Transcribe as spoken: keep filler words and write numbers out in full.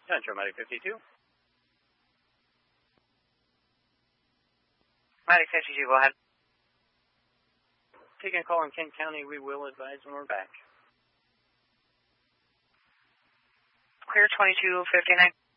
Central Medic fifty-two. Medic fifty-two, go ahead. Taking a call in Kent County, we will advise when we're back. Clear twenty-two fifty-nine.